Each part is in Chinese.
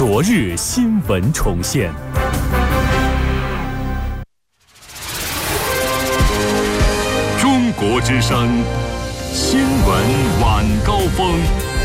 昨日新闻重现。中国之声新闻晚高峰。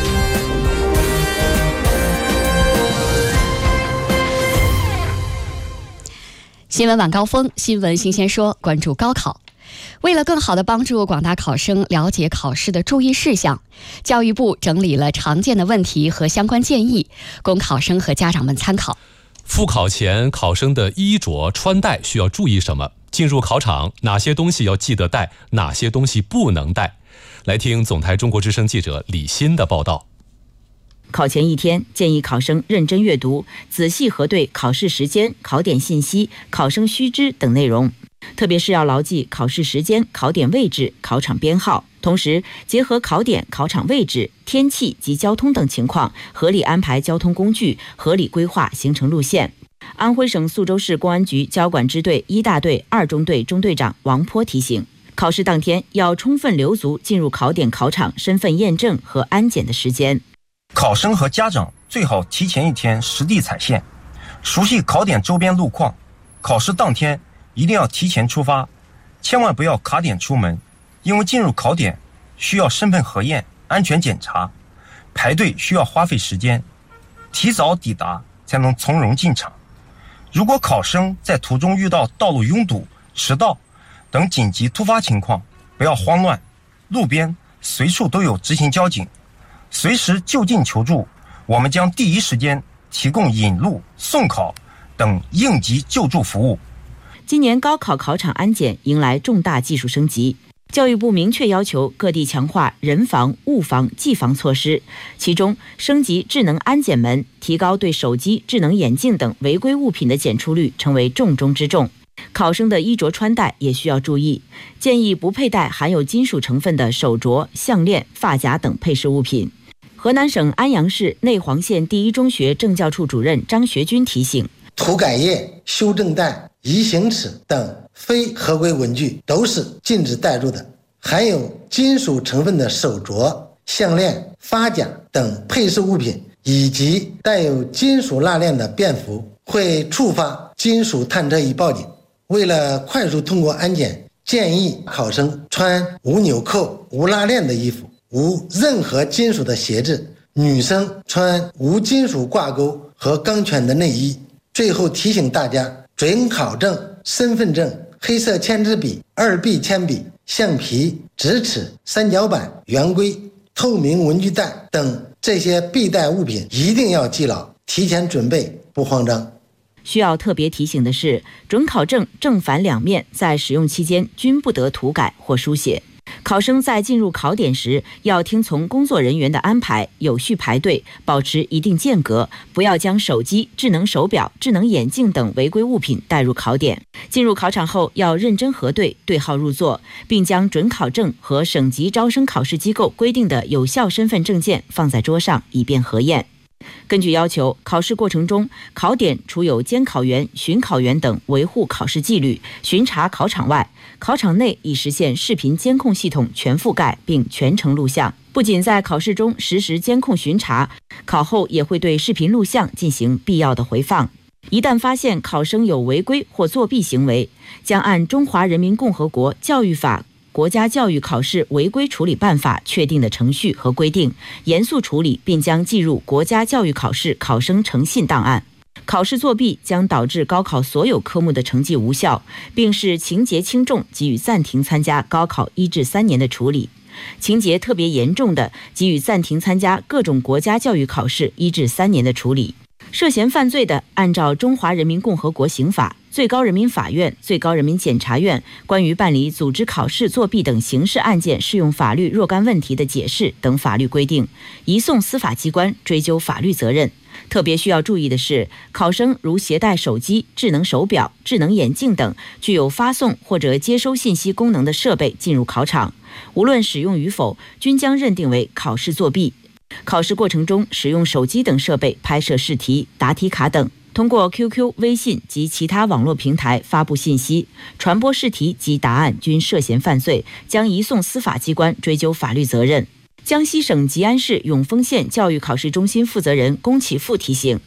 新闻晚高峰，新闻新鲜说，关注高考。为了更好地帮助广大考生了解考试的注意事项，教育部整理了常见的问题和相关建议，供考生和家长们参考。 复考前，考生的衣着穿戴需要注意什么？进入考场，哪些东西要记得带，哪些东西不能带？来听总台中国之声记者李欣的报道。 考前一天，建议考生认真阅读，仔细核对考试时间、考点信息、考生须知等内容，特别是要牢记考试时间、考点位置、考场编号，同时结合考点、考场位置、天气及交通等情况，合理安排交通工具，合理规划行程路线。安徽省宿州市公安局交管支队1大队2中队中队长王波提醒，考试当天要充分留足进入考点、考场身份验证和安检的时间。 考生和家长最好提前一天实地踩线，熟悉考点周边路况。考试当天一定要提前出发，千万不要卡点出门，因为进入考点需要身份核验、安全检查，排队需要花费时间，提早抵达才能从容进场。如果考生在途中遇到道路拥堵、迟到等紧急突发情况，不要慌乱，路边随处都有执勤交警，随时就近求助，我们将第一时间提供引路、送考等应急救助服务。 今年高考考场安检迎来重大技术升级，教育部明确要求各地强化人防、物防、技防措施，其中升级智能安检门，提高对手机、智能眼镜等违规物品的检出率，成为重中之重。考生的衣着穿戴也需要注意，建议不佩戴含有金属成分的手镯、项链、发夹等配饰物品。河南省安阳市内黄县第一中学政教处主任张学军提醒， 涂改液、修正带、移行尺等非合规文具都是禁止带入的，含有金属成分的手镯、项链、发夹等配饰物品以及带有金属拉链的便服会触发金属探测仪报警。为了快速通过安检，建议考生穿无纽扣、无拉链的衣服，无任何金属的鞋子，女生穿无金属挂钩和钢圈的内衣。最后提醒大家，准考证、身份证、黑色签字笔、2B 铅笔、橡皮、直尺、三角板、圆规、透明文具袋等这些必带物品一定要记牢，提前准备，不慌张。 需要特别提醒的是，准考证正反两面在使用期间均不得涂改或书写。考生在进入考点时，要听从工作人员的安排，有序排队，保持一定间隔，不要将手机、智能手表、智能眼镜等违规物品带入考点。进入考场后，要认真核对，对号入座，并将准考证和省级招生考试机构规定的有效身份证件放在桌上，以便核验。根据要求，考试过程中，考点除有监考员、巡考员等维护考试纪律、巡查考场外，考场内已实现视频监控系统全覆盖并全程录像。不仅在考试中实时监控巡查，考后也会对视频录像进行必要的回放。一旦发现考生有违规或作弊行为，将按《中华人民共和国教育法》国家教育考试违规处理办法确定的程序和规定，严肃处理，并将记入国家教育考试考生诚信档案。考试作弊将导致高考所有科目的成绩无效，并视情节轻重给予暂停参加高考1至3年的处理；情节特别严重的，给予暂停参加各种国家教育考试1至3年的处理。涉嫌犯罪的，按照《中华人民共和国刑法》、最高人民法院、最高人民检察院关于办理组织考试作弊等刑事案件适用法律若干问题的解释等法律规定，移送司法机关追究法律责任。特别需要注意的是，考生如携带手机、智能手表、智能眼镜等具有发送或者接收信息功能的设备进入考场，无论使用与否，均将认定为考试作弊。考试过程中使用手机等设备拍摄试题、答题卡等，通过 QQ、微信及其他网络平台发布信息、传播试题及答案均涉嫌犯罪，将移送司法机关追究法律责任。江西省吉安市永丰县教育考试中心负责人龚启富提醒，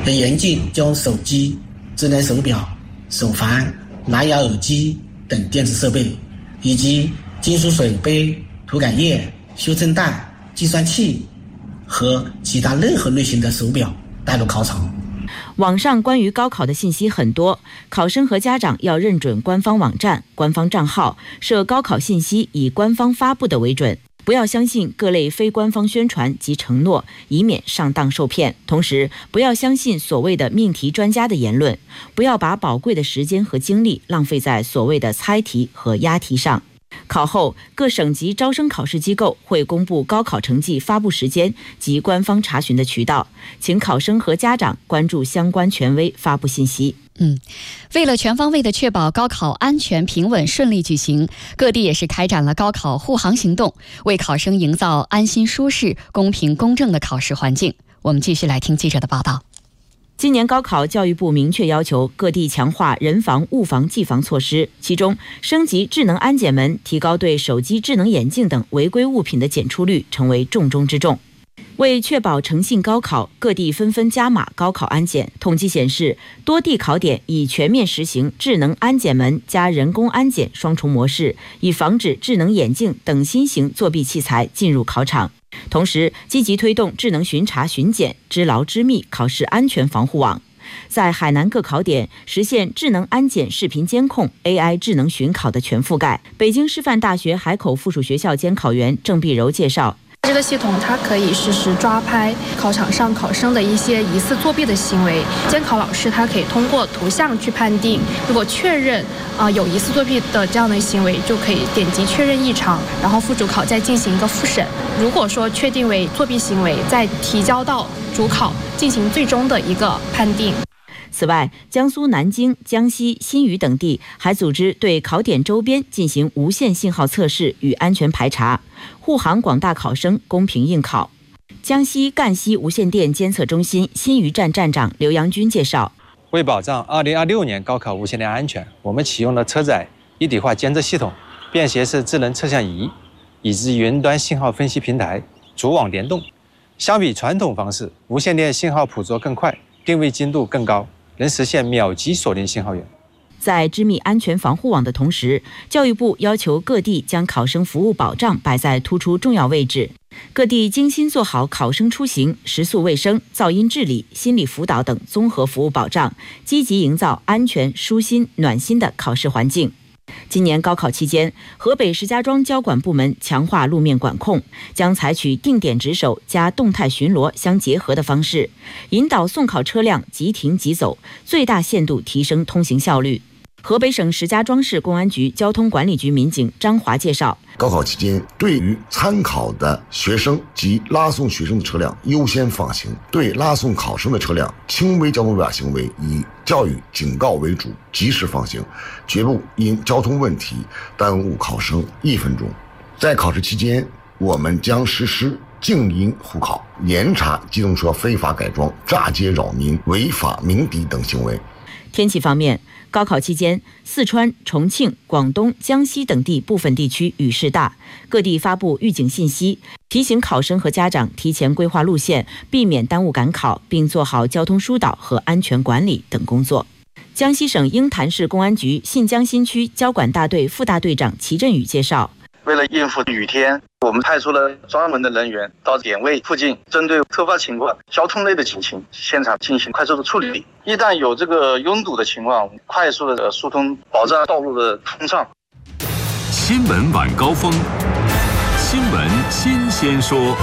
很严禁将手机、智能手表、手环、蓝牙耳机等电子设备，以及金属水杯、涂改液、修正带、计算器和其他任何类型的手表带入考场。 网上关于高考的信息很多，考生和家长要认准官方网站、官方账号，设高考信息以官方发布的为准，不要相信各类非官方宣传及承诺，以免上当受骗。同时，不要相信所谓的命题专家的言论，不要把宝贵的时间和精力浪费在所谓的猜题和押题上。考后，各省级招生考试机构会公布高考成绩发布时间及官方查询的渠道，请考生和家长关注相关权威发布信息。 为了全方位的确保高考安全平稳顺利举行，各地也是开展了高考护航行动，为考生营造安心舒适、公平公正的考试环境。我们继续来听记者的报道。 今年高考，教育部明确要求各地强化人防、物防、技防措施，其中升级智能安检门，提高对手机、智能眼镜等违规物品的检出率，成为重中之重。为确保诚信高考，各地纷纷加码高考安检。统计显示，多地考点已全面实行智能安检门加人工安检双重模式，以防止智能眼镜等新型作弊器材进入考场。同时，积极推动智能巡查巡检，织牢织密考试安全防护网。在海南各考点实现智能安检视频监控、AI 智能巡考的全覆盖。北京师范大学海口附属学校监考员郑碧柔介绍， 这个系统它可以实时抓拍考场上考生的一些疑似作弊的行为，监考老师他可以通过图像去判定，如果确认有疑似作弊的这样的行为，就可以点击确认异常，然后副主考再进行一个复审。如果说确定为作弊行为，再提交到主考进行最终的一个判定。 此外，江苏南京、江西新余等地还组织对考点周边进行无线信号测试与安全排查，护航广大考生公平应考。江西赣西无线电监测中心新余站站长刘阳军介绍， 为保障2026年高考无线电安全，我们启用了车载一体化监测系统、便携式智能测向仪以及云端信号分析平台，主网联动。相比传统方式，无线电信号捕捉更快，定位精度更高，能实现秒级锁定信号源。 在织密安全防护网的同时，教育部要求各地将考生服务保障摆在突出重要位置。各地精心做好考生出行、食宿卫生、噪音治理、心理辅导等综合服务保障，积极营造安全、舒心、暖心的考试环境。今年高考期间，河北石家庄交管部门强化路面管控，将采取定点值守加动态巡逻相结合的方式，引导送考车辆即停即走，最大限度提升通行效率。河北省石家庄市公安局交通管理局民警张华介绍， 高考期间，对于参考的学生及拉送学生的车辆优先放行，对拉送考生的车辆轻微交通违法行为以教育警告为主，及时放行，绝不因交通问题耽误考生1分钟。在考试期间，我们将实施静音护考，严查机动车非法改装、炸街扰民、违法鸣笛等行为。 天气方面，高考期间，四川、重庆、广东、江西等地部分地区雨势大，各地发布预警信息，提醒考生和家长提前规划路线，避免耽误赶考，并做好交通疏导和安全管理等工作。江西省鹰潭市公安局信江新区交管大队副大队长齐振宇介绍， 为了应付雨天，我们派出了专门的人员到点位附近，针对突发情况、交通类的警情，现场进行快速的处理。一旦有这个拥堵的情况，快速的疏通，保障道路的通畅。 新闻晚高峰，新闻新鲜说。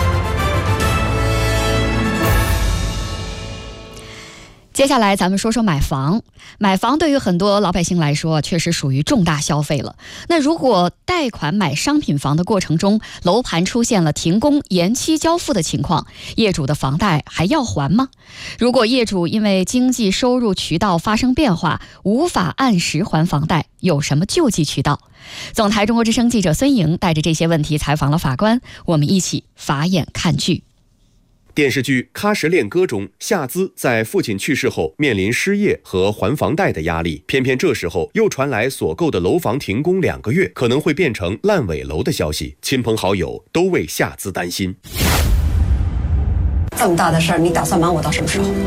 接下来咱们说说买房。买房对于很多老百姓来说确实属于重大消费了。那如果贷款买商品房的过程中，楼盘出现了停工、延期交付的情况，业主的房贷还要还吗？如果业主因为经济收入渠道发生变化，无法按时还房贷，有什么救济渠道？总台中国之声记者孙莹带着这些问题采访了法官，我们一起法眼看剧。 电视剧《喀什恋歌》中，夏姿在父亲去世后面临失业和还房贷的压力，偏偏这时候又传来所购的楼房停工2个月，可能会变成烂尾楼的消息，亲朋好友都为夏姿担心。 这么大的事儿，你打算瞒我到什么时候？